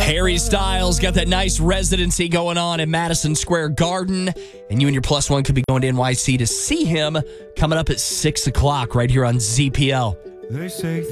Harry Styles got that nice residency going on in Madison Square Garden, and you and your plus one could be going to NYC to see him coming up at 6 o'clock right here on ZPL. They say